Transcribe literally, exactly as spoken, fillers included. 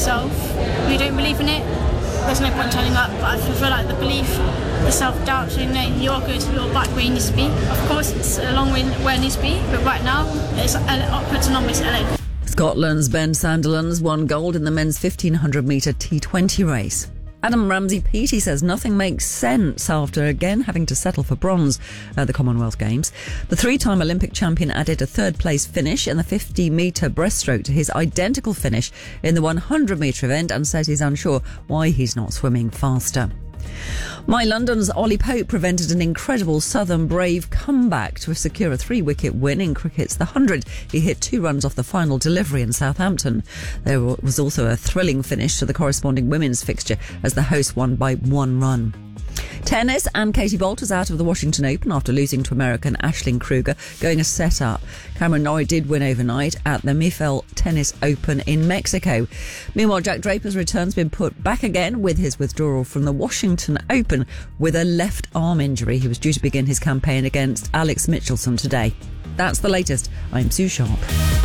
itself. If you don't believe in it, there's no point turning up. But I feel like the belief, the self-doubt, saying that you're good, you're back where you need to be. Of course, it's a long way where it needs to be, but right now, it's upwards and onwards L A. Scotland's Ben Sandilands won gold in the men's fifteen hundred metre T twenty race. Adam Ramsey-Peaty says nothing makes sense after again having to settle for bronze at the Commonwealth Games. The three-time Olympic champion added a third-place finish in the fifty metre breaststroke to his identical finish in the one hundred metre event and says he's unsure why he's not swimming faster. My London's Ollie Pope prevented an incredible Southern Brave comeback to secure a three-wicket win in cricket's The Hundred. He hit two runs off the final delivery in Southampton. There was also a thrilling finish to the corresponding women's fixture as the hosts won by one run. Tennis, and Katie Bolt is out of the Washington Open after losing to American Aisling Kruger, going a set up. Cameron Norrie did win overnight at the M I F L Tennis Open in Mexico. Meanwhile, Jack Draper's return's been put back again with his withdrawal from the Washington Open with a left arm injury. He was due to begin his campaign against Alex Mitchelson today. That's the latest. I'm Sue Sharp.